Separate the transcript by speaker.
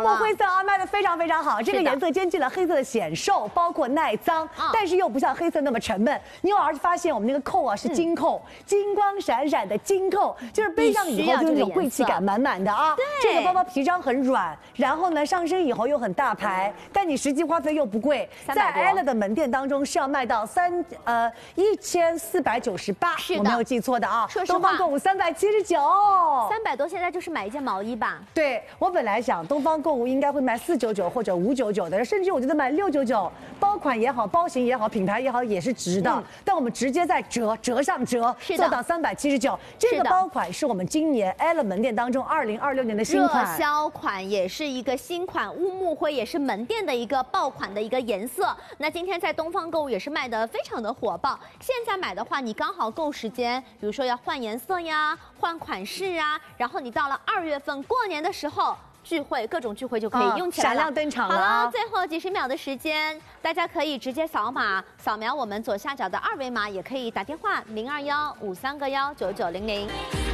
Speaker 1: 木灰色啊，卖的非常非常好。这个颜色兼具了黑色的显瘦，包括耐脏，但是又不像黑色那么沉闷。你偶尔发现我们那个扣啊是金扣，金光闪闪的金扣，就是背上以后就是那种贵气感满满的啊。这个包包皮张很软，然后呢上身以后又很大牌，但你实际花费又不贵，在 Ella 的门店当中是要卖到1498，我没有记错的啊。东方购物379，300
Speaker 2: 多，现在就是买一件毛衣吧。
Speaker 1: 对，我本来想东方购物应该会卖499或者599的，甚至我觉得买699，包款也好，包型也好，品牌也好也是值的。但我们直接再折上折，做到379。这个包款是我们今年 Ella 门店当中2026年的新款，
Speaker 2: 热销款，也是一个新款，乌木灰也是门店的一个爆款的一个颜色。那今天在东方购物也是卖得非常的火爆。现在买的话，你刚好够时间，比如说要换颜色呀、换款式啊，然后你到了2月份过年的时候。聚会各种聚会就可以用起来了，
Speaker 1: 闪亮登场了。
Speaker 2: 好了，最后几十秒的时间，大家可以直接扫描我们左下角的2维码，也可以打电话0215319900。